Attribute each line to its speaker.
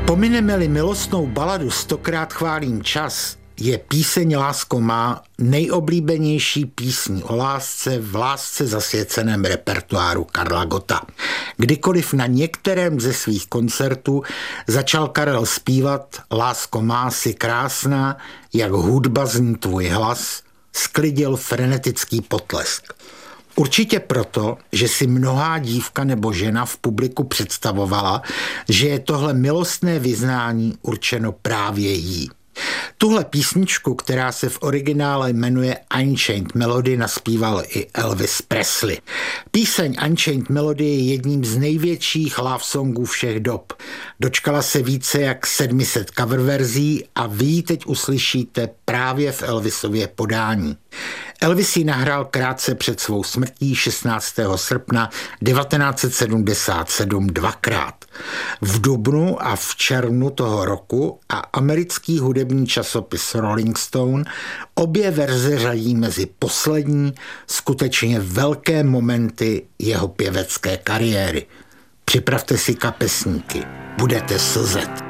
Speaker 1: Pomineme-li milostnou baladu Stokrát chválím čas, je píseň Lásko má nejoblíbenější písní o lásce v lásce zasvěceném repertoáru Karla Gotta. Kdykoliv na některém ze svých koncertů začal Karel zpívat Lásko má, si krásná, jak hudba zní tvůj hlas, sklidil frenetický potlesk. Určitě proto, že si mnohá dívka nebo žena v publiku představovala, že je tohle milostné vyznání určeno právě jí. Tuhle písničku, která se v originále jmenuje Unchained Melody, naspíval i Elvis Presley. Píseň Unchained Melody je jedním z největších love songů všech dob. Dočkala se více jak 700 cover verzí a vy ji teď uslyšíte právě v Elvisově podání. Elvis ji nahrál krátce před svou smrtí 16. srpna 1977 dvakrát. V dubnu a v červnu toho roku a americký hudební časopis Rolling Stone obě verze řadí mezi poslední, skutečně velké momenty jeho pěvecké kariéry. Připravte si kapesníky, budete slzet.